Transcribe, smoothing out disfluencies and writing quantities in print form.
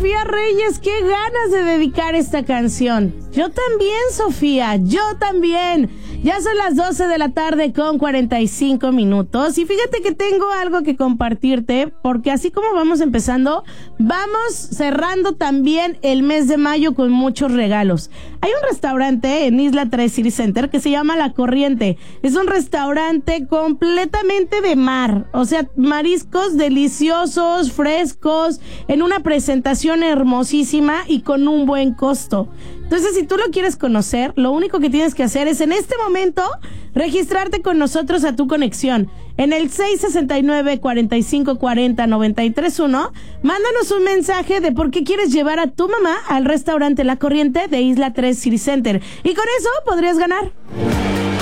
Sofía Reyes, qué ganas de dedicar esta canción. Yo también, Sofía, yo también. Ya son las 12 de la tarde con 45 minutos y fíjate que tengo algo que compartirte porque así como vamos empezando, vamos cerrando también el mes de mayo con muchos regalos. Hay un restaurante en Isla 3 City Center que se llama La Corriente. Es un restaurante completamente de mar, o sea, mariscos deliciosos, frescos, en una presentación hermosísima y con un buen costo. Entonces, si tú lo quieres conocer, lo único que tienes que hacer es en este momento registrarte con nosotros a tu conexión. En el 669-4540-931, mándanos un mensaje de por qué quieres llevar a tu mamá al restaurante La Corriente de Isla 3 City Center. Y con eso podrías ganar.